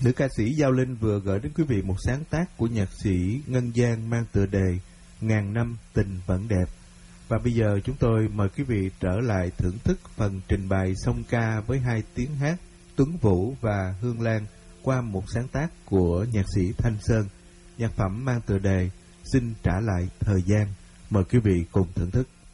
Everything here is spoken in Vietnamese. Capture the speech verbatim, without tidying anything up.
Nữ ca sĩ Giao Linh vừa gửi đến quý vị một sáng tác của nhạc sĩ Ngân Giang mang tựa đề Ngàn năm tình vẫn đẹp. Và bây giờ chúng tôi mời quý vị trở lại thưởng thức phần trình bày song ca với hai tiếng hát Tuấn Vũ và Hương Lan qua một sáng tác của nhạc sĩ Thanh Sơn. Nhạc phẩm mang tựa đề Xin trả lại thời gian. Mời quý vị cùng thưởng thức.